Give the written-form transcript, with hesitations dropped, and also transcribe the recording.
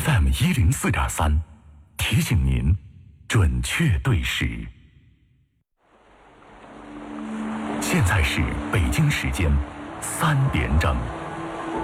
FM104.3，提醒您准确对时。现在是北京时间3点整。